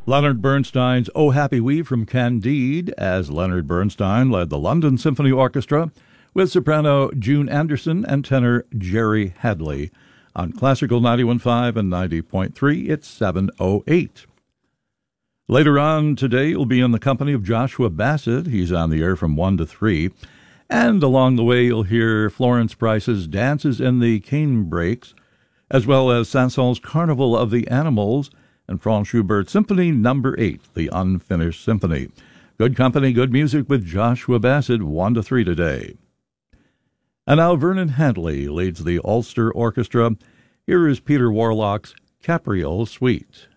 Leonard Bernstein's O Happy We from Candide, as Leonard Bernstein led the London Symphony Orchestra with soprano June Anderson and tenor Jerry Hadley. On Classical 91.5 and 90.3, it's 7:08. Later on today, you'll be in the company of Joshua Bassett. He's on the air from 1 to 3. And along the way, you'll hear Florence Price's Dances in the Canebrakes, as well as Saint-Saëns' Carnival of the Animals, and Franz Schubert's Symphony No. 8, the Unfinished Symphony. Good company, good music with Joshua Bassett, 1 to 3 today. And now Vernon Handley leads the Ulster Orchestra. Here is Peter Warlock's Capriole Suite.